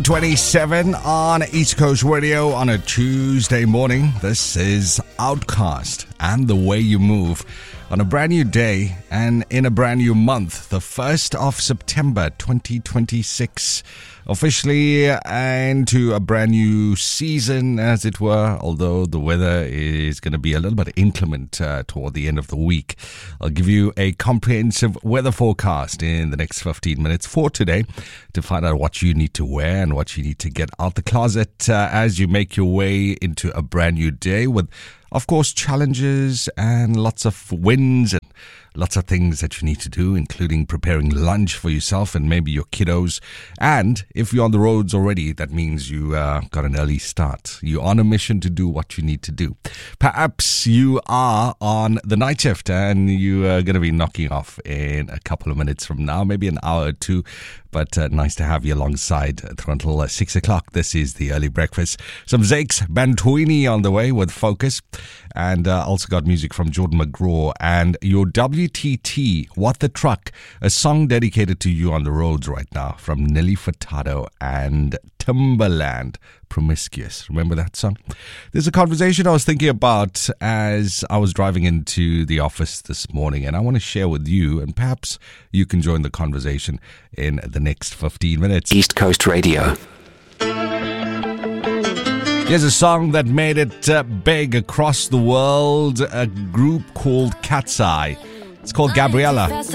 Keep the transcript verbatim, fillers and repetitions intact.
twenty-seven on East Coast Radio on a Tuesday morning. This is Outcast and The Way You Move on a brand new day and in a brand new month, the first of September twenty twenty-six. Officially into a brand new season, as it were, although the weather is going to be a little bit inclement uh, toward the end of the week. I'll give you a comprehensive weather forecast in the next fifteen minutes for today to find out what you need to wear and what you need to get out the closet uh, as you make your way into a brand new day with, of course, challenges and lots of wins and lots of things that you need to do, including preparing lunch for yourself and maybe your kiddos. And if you're on the roads already, that means you uh, got an early start. You're on a mission to do what you need to do. Perhaps you are on the night shift and you are going to be knocking off in a couple of minutes from now, maybe an hour or two. But uh, nice to have you alongside through until uh, six o'clock. This is the early breakfast. Some Zakes Bantwini on the way with Focus. And uh, also got music from Jordan McGraw. And your W T T, What the Truck, a song dedicated to you on the roads right now from Nelly Furtado and Timbaland, Promiscuous. Remember that song? There's a conversation I was thinking about as I was driving into the office this morning, and I want to share with you, and perhaps you can join the conversation in the next fifteen minutes. East Coast Radio. Here's a song that made it uh, big across the world, a group called Cat's Eye. It's called Gabriella.